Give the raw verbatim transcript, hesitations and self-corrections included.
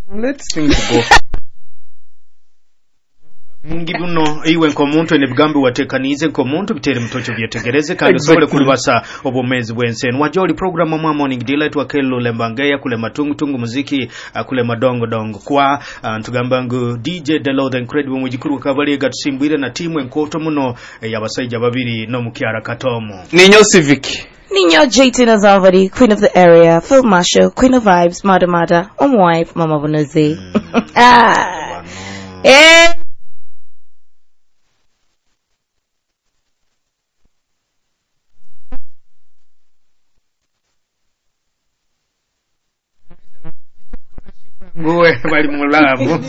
Let's think go. Ngibuno iwe nkomuntu ene bigambi watekanize nkomuntu bitere mtocho byetegereze kandi sobole kulibasa obomezi bwensen wajoli program mwa Morning Delight wa Kello Lembangeya kule matungu tungu muziki kule madongo dongo kwa ntugambangu D J Delo the Incredible mujikuru kabali gatusimbwire na timu enkoto muno yabasaija babiri no mukyara Katomo Ninyo Civic Ninyo J T Nazavari, Queen of the Area, Phil Marshall, Queen of Vibes, Mada Mada, Omwife, Mama Bonozi. Mm. ah. Eh. Ngoe bali mulamu